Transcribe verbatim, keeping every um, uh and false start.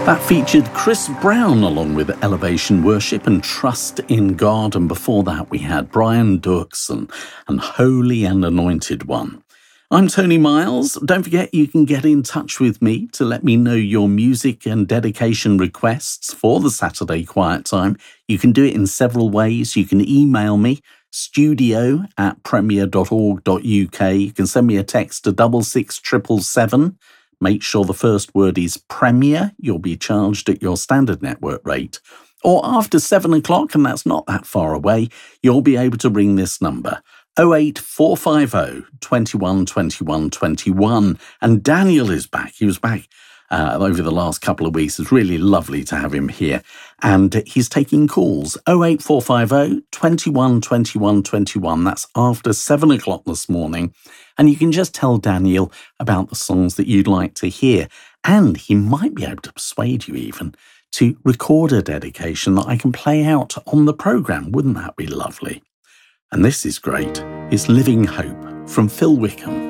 That featured Chris Brown along with Elevation Worship and Trust in God, and before that we had Brian Doerksen and Holy and Anointed One. I'm Tony Miles. Don't forget you can get in touch with me to let me know your music and dedication requests for the Saturday Quiet Time. You can do it in several ways. You can email me, studio at premier dot org dot uk. You can send me a text to double six triple seven. Make sure the first word is Premier. You'll be charged at your standard network rate. Or after seven o'clock, and that's not that far away, you'll be able to ring this number, oh eight four five oh, two one, two one, two one. And Daniel is back. He was back uh, over the last couple of weeks. It's really lovely to have him here. And he's taking calls, oh eight four five oh, two one, two one, two one. That's after seven o'clock this morning. And you can just tell Daniel about the songs that you'd like to hear. And he might be able to persuade you even to record a dedication that I can play out on the programme. Wouldn't that be lovely? And this is great. It's Living Hope from Phil Wickham.